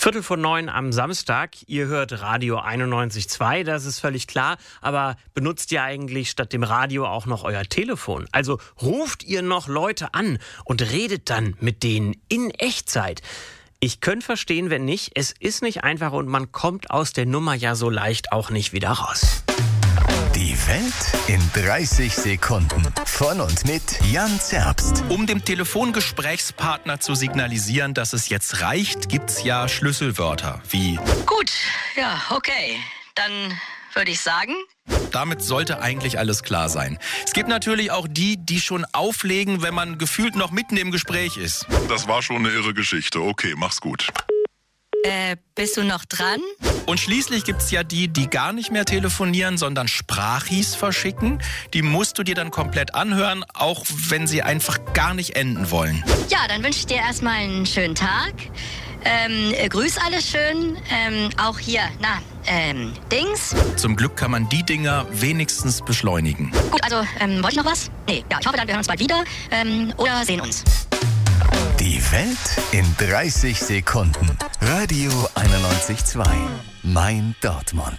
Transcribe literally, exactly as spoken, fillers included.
Viertel vor neun am Samstag. Ihr hört Radio einundneunzig Komma zwei, das ist völlig klar. Aber benutzt ihr eigentlich statt dem Radio auch noch euer Telefon? Also ruft ihr noch Leute an und redet dann mit denen in Echtzeit? Ich könnte verstehen, wenn nicht. Es ist nicht einfach und man kommt aus der Nummer ja so leicht auch nicht wieder raus. Die Welt in dreißig Sekunden. Von und mit Jan Zerbst. Um dem Telefongesprächspartner zu signalisieren, dass es jetzt reicht, gibt's ja Schlüsselwörter wie Gut, ja, okay. Dann würde ich sagen... Damit sollte eigentlich alles klar sein. Es gibt natürlich auch die, die schon auflegen, wenn man gefühlt noch mitten im Gespräch ist. Das war schon eine irre Geschichte. Okay, mach's gut. Äh, bist du noch dran? Und schließlich gibt's ja die, die gar nicht mehr telefonieren, sondern Sprachis verschicken. Die musst du dir dann komplett anhören, auch wenn sie einfach gar nicht enden wollen. Ja, dann wünsche ich dir erstmal einen schönen Tag. Ähm, äh, grüß alle schön. Ähm, auch hier, na, ähm, Dings. Zum Glück kann man die Dinger wenigstens beschleunigen. Gut, also, ähm, wollte ich noch was? Nee, ja, ich hoffe dann, wir hören uns bald wieder. Ähm, oder sehen uns. Die Welt in dreißig Sekunden. Radio einundneunzig Komma zwei. Mein Dortmund.